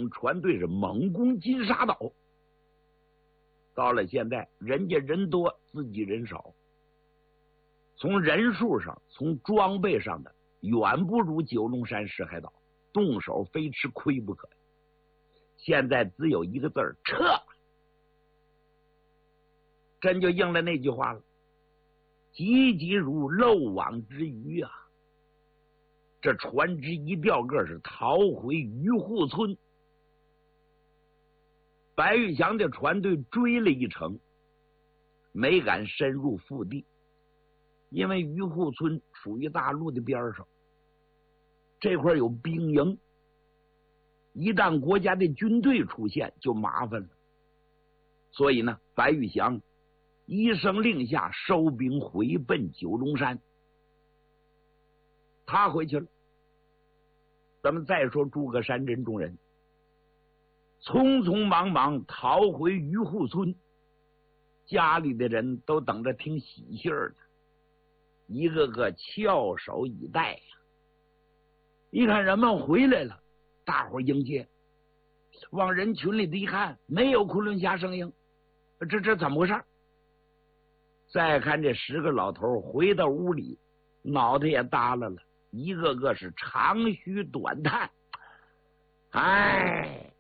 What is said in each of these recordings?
领船队是猛攻金沙岛。到了现在，人家人多，自己人少，从人数上，从装备上的，远不如九龙山石海岛，动手非吃亏不可。现在只有一个字儿：撤。真就应了那句话了，急急如漏网之鱼啊！这船只一掉个是逃回渔户村。白玉祥的船队追了一程，没敢深入腹地，因为渔户村属于大陆的边上，这块有兵营，一旦国家的军队出现就麻烦了。所以呢，白玉祥一声令下，收兵回奔九龙山。他回去了。咱们再说诸葛山珍众人，匆匆忙忙逃回渔户村，家里的人都等着听喜信儿呢，一个个翘首以待呀。一看人们回来了，大伙迎接，往人群里的一看，没有昆仑侠声音，这怎么回事？再看这10个老头回到屋里，脑袋也耷拉了，一个个是长吁短叹。哎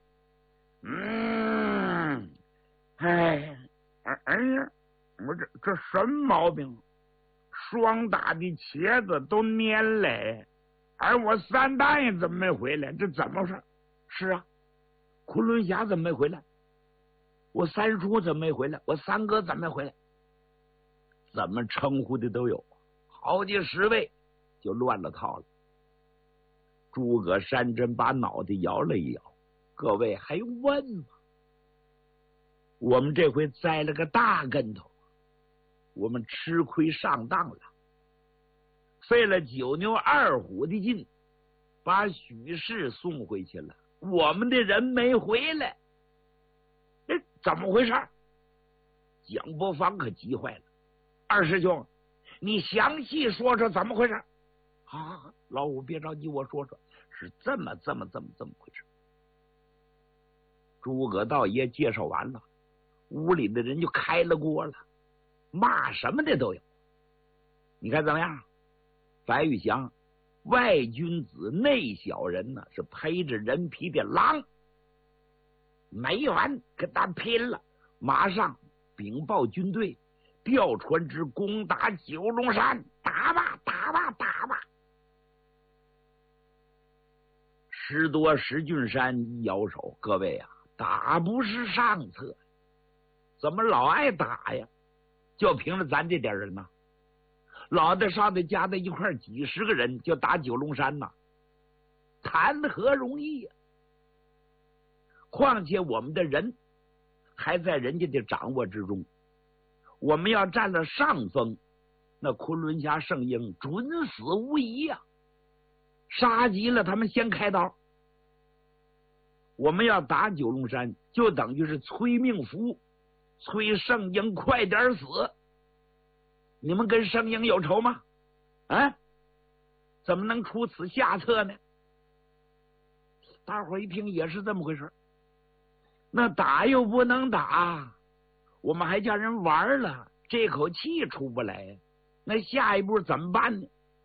呀，我这什么毛病？霜打的茄子都蔫了，而我三大爷怎么没回来？这怎么回事？是啊，昆仑侠怎么没回来？我三叔怎么没回来？我三哥怎么没回来？怎么称呼的都有，好几10位就乱了套了。诸葛山珍把脑袋摇了一摇，各位还问吗？我们这回栽了个大跟头，我们吃亏上当了，费了9牛2虎的劲把许氏送回去了，我们的人没回来，怎么回事？蒋伯芳可急坏了。二师兄，你详细说说怎么回事？好，老五别着急，我说说，是这么回事。诸葛道爷介绍完了，屋里的人就开了锅了，骂什么的都有。你看怎么样？白玉祥外君子内小人呢，是披着人皮的狼，没完，跟他拼了！马上禀报军队，调船只攻打九龙山，打吧打吧打吧！10多石俊山一摇手，各位啊，打不是上策，怎么老爱打呀？就凭着咱这点人呢，老的少的加在一块几10个人就打九龙山呐，谈何容易呀？况且我们的人还在人家的掌握之中，我们要占了上风，那昆仑侠圣婴准死无疑呀！杀急了他们先开刀，我们要打九龙山，就等于是催命符，催圣婴快点死。你们跟圣婴有仇吗？啊，怎么能出此下策呢？大伙一听也是这么回事，那打又不能打，我们还叫人玩了，这口气出不来，那下一步怎么办呢？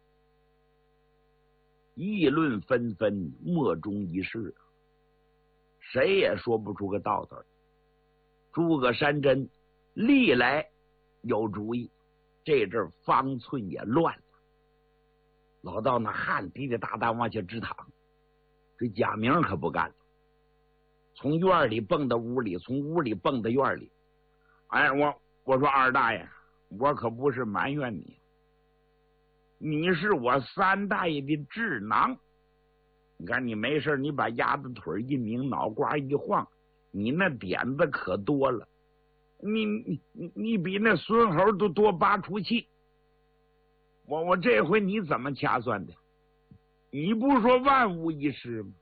议论纷纷，莫衷一是，谁也说不出个道字。诸葛山珍历来有主意，这阵方寸也乱了。老道那汗滴滴答答往下直淌，这贾明可不干了，从院里蹦到屋里，从屋里蹦到院里。哎，我说二大爷，我可不是埋怨你，你是我三大爷的智囊。你看你没事，你把鸭子腿一拧，脑瓜一晃，你那点子可多了。你比那孙猴都多8出气。我这回你怎么掐算的？你不说万无一失吗？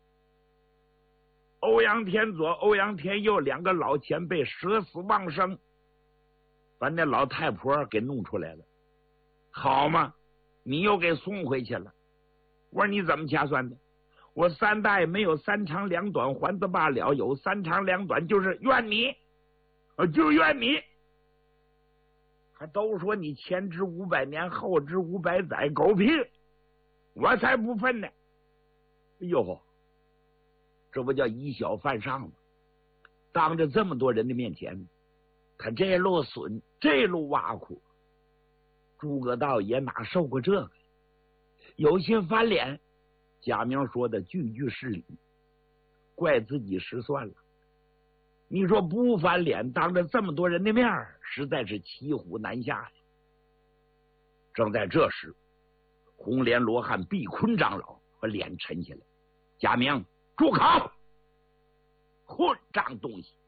欧阳天左、欧阳天右2个老前辈舍死忘生，把那老太婆给弄出来了，好吗？你又给送回去了。我说你怎么掐算的？ 我三代没有三长两短还则罢了，有三长两短就是怨你，就怨你。还都说你前知500年，后知500载，狗屁！我才不分呢！哎呦，这不叫以小犯上吗？当着这么多人的面前，他这路损，这路挖苦，诸葛道爷哪受过这个？有些翻脸。贾明说的句句是理，怪自己失算了。你说不翻脸，当着这么多人的面，实在是骑虎难下呀。正在这时，红莲罗汉毕坤长老把脸沉下来。贾明，住口！混账东西！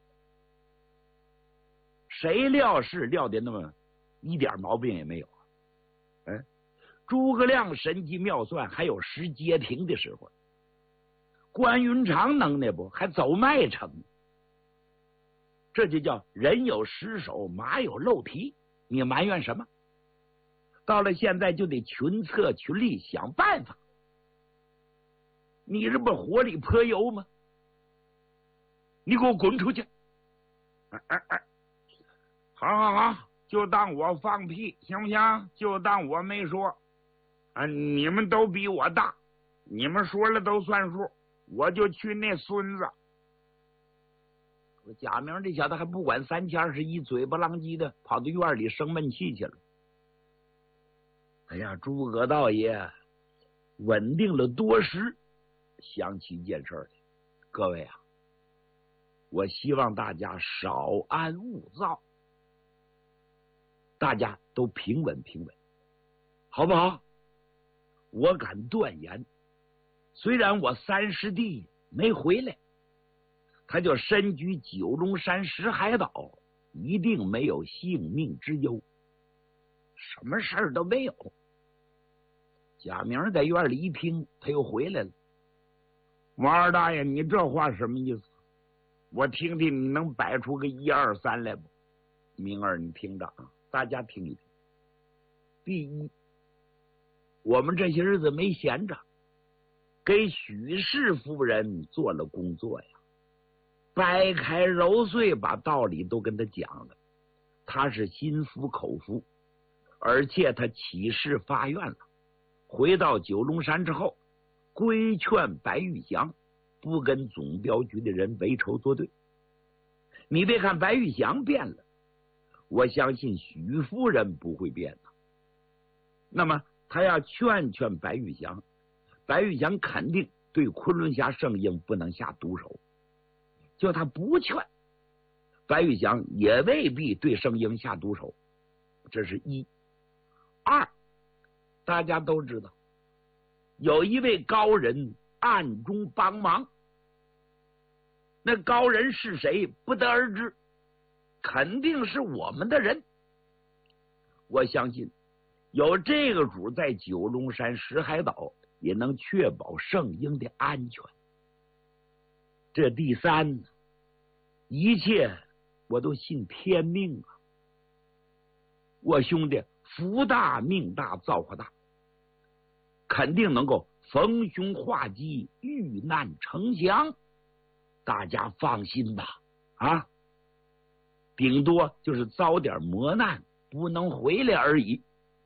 谁料事料的那么一点毛病也没有？诸葛亮神机妙算，还有识街亭的时候。关云长能耐不？还走麦城。这就叫人有失手，马有漏蹄。你埋怨什么？到了现在就得群策群力想办法。你这不火里泼油吗？你给我滚出去！好，就当我放屁，行不行？就当我没说。你们都比我大，你们说了都算数，我就去那孙子。贾明这小子还不管3七21，嘴巴浪叽的跑到院里生闷气去了。哎呀，诸葛道爷稳定了多时，想起一件事来。各位啊，我希望大家少安勿躁，大家都平稳平稳，好不好？我敢断言，虽然我三师弟没回来，他就身居九龙山石海岛，一定没有性命之忧，什么事儿都没有。贾明在院里一听，他又回来了。王二大爷，你这话什么意思？我听听你能摆出个1、2、3来不？明儿你听着啊，大家听一听。第一，我们这些日子没闲着，给许氏夫人做了工作呀，掰开揉碎，把道理都跟他讲了。他是心服口服，而且他起誓发愿了。回到九龙山之后，规劝白玉祥不跟总镖局的人为仇作对。你别看白玉祥变了，我相信许夫人不会变的。那么他要劝劝白玉祥，白玉祥肯定对昆仑峡圣婴不能下毒手。就他不劝，白玉祥也未必对圣婴下毒手。这是一。二，大家都知道，有一位高人暗中帮忙，那高人是谁不得而知，肯定是我们的人。我相信有这个主在九龙山石海岛，也能确保圣婴的安全。这第三呢，一切我都信天命啊！我兄弟福大命大造化大，肯定能够逢凶化吉，遇难成祥。大家放心吧，啊，顶多就是遭点磨难，不能回来而已。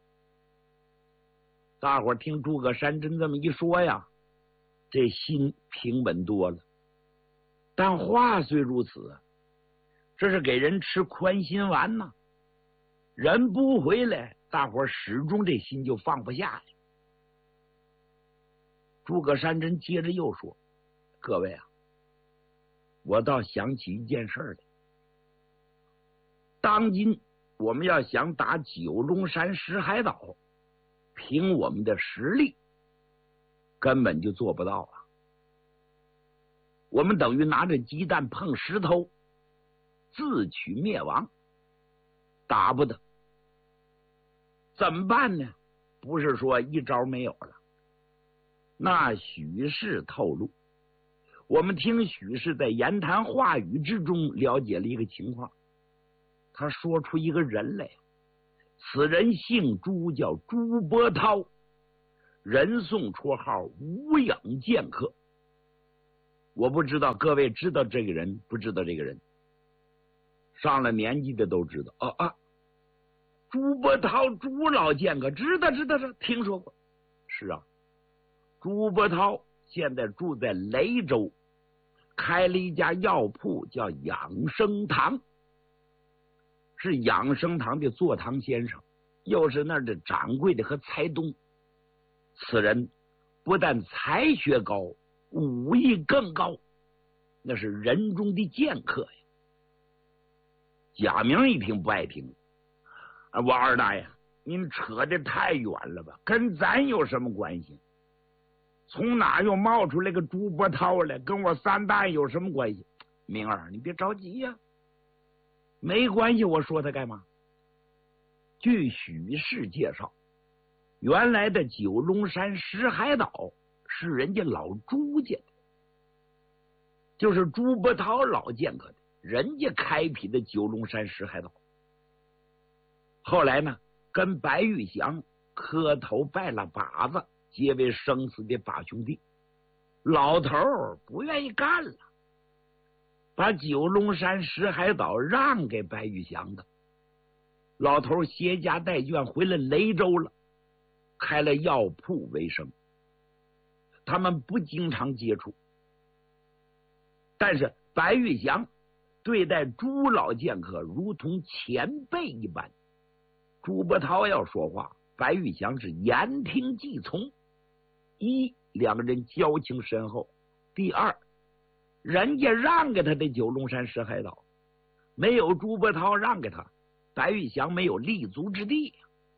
大伙儿听诸葛山珍这么一说呀，这心平稳多了。但话虽如此，这是给人吃宽心丸呢。人不回来，大伙儿始终这心就放不下来。诸葛山珍接着又说：“各位啊，我倒想起一件事来。当今我们要想打九龙山石海岛，凭我们的实力根本就做不到啊！我们等于拿着鸡蛋碰石头，自取灭亡，打不得。怎么办呢？不是说一招没有了。那许氏透露，我们听许氏在言谈话语之中了解了一个情况。他说出一个人来，此人姓朱，叫朱伯涛， 人送绰号无影剑客。我不知道各位知道这个人不知道这个人，上了年纪的都知道。朱伯韬朱老剑客，知道，听说过。是啊，朱伯韬现在住在雷州，开了一家药铺，叫养生堂，是养生堂的坐堂先生，又是那儿的掌柜的和财东。此人不但才学高，武艺更高，那是人中的剑客呀。贾明一听不爱听，我二大爷，您扯得太远了吧，跟咱有什么关系？从哪又冒出来个朱伯韬来，跟我三大爷有什么关系？明儿，你别着急呀，没关系，我说他干嘛？据许氏介绍，原来的九龙山石海岛是人家老朱家的，就是朱伯韬老剑客的，人家开辟的九龙山石海岛。后来呢，跟白玉祥磕头拜了把子，结为生死的把兄弟。老头不愿意干了，把九龙山石海岛让给白玉祥的。老头携家带眷回了雷州了，开了药铺为生。他们不经常接触，但是白玉祥对待朱老剑客如同前辈一般。朱伯韬要说话，白玉祥是言听计从。一，两个人交情深厚；第二，人家让给他的九龙山石海岛，没有朱伯韬让给他，白玉祥没有立足之地。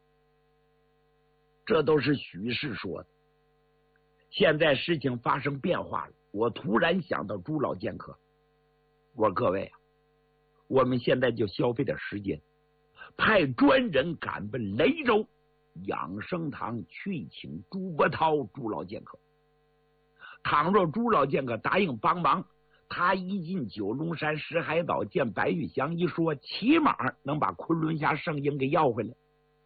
这都是许氏说的。现在事情发生变化了，我突然想到朱老剑客，我说各位啊，我们现在就消费点时间，派专人赶奔雷州养生堂去请朱伯韬朱老剑客。倘若朱老剑客答应帮忙，他一进九龙山石海岛见白玉祥一说，起码能把昆仑峡圣婴给要回来。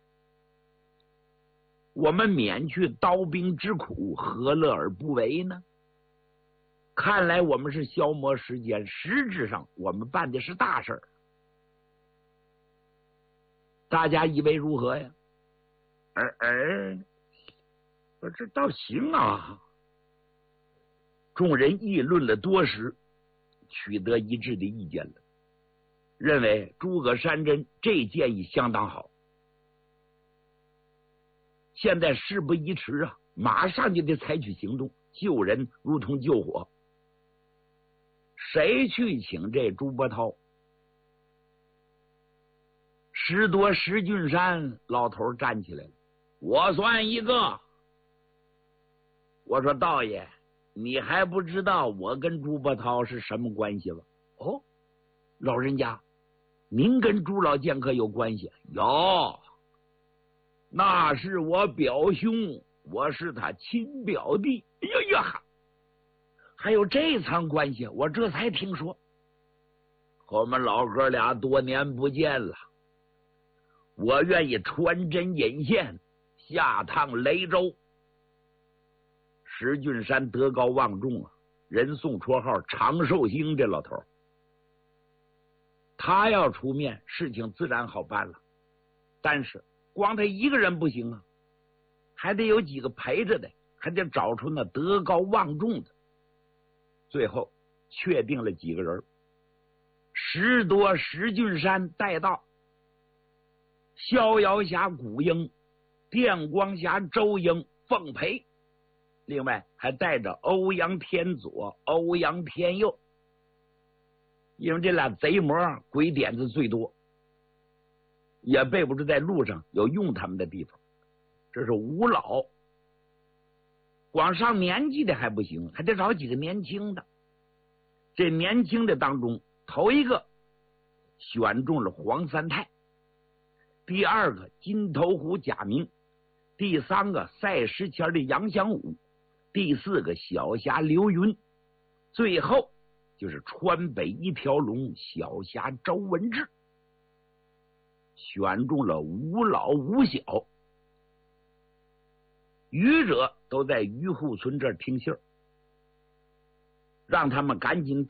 我们免去刀兵之苦，何乐而不为呢？看来我们是消磨时间，实质上我们办的是大事儿。大家以为如何呀？这倒行啊。众人议论了多时，取得一致的意见了，认为诸葛山珍这建议相当好。现在事不宜迟啊，马上就得采取行动，救人如同救火。谁去请这朱伯韬？石俊山老头站起来了，我算一个。我说道爷，你还不知道我跟朱伯韬是什么关系吧？哦，老人家，您跟朱老剑客有关系？有，那是我表兄，我是他亲表弟。哎呀，还有这层关系，我这才听说。我们老哥俩多年不见了，我愿意穿针引线，下趟雷州。石俊山德高望重啊，人送绰号长寿星，这老头他要出面，事情自然好办了。但是光他一个人不行啊，还得有几个陪着的，还得找出那德高望重的。最后确定了几个人：石俊山带到，逍遥侠古英、电光侠周英奉陪，另外还带着欧阳天左、欧阳天佑。因为这俩贼魔鬼点子最多，也背不住在路上有用他们的地方。这是五老，光上年纪的还不行，还得找几个年轻的。这年轻的当中，头一个选中了黄三泰，第二个金头虎贾明，第三个赛石前的杨祥武，第四个小侠刘云，最后就是川北一条龙小侠周文志。选中了五老五小。 渔者都在渔户村这儿听信儿，让他们赶紧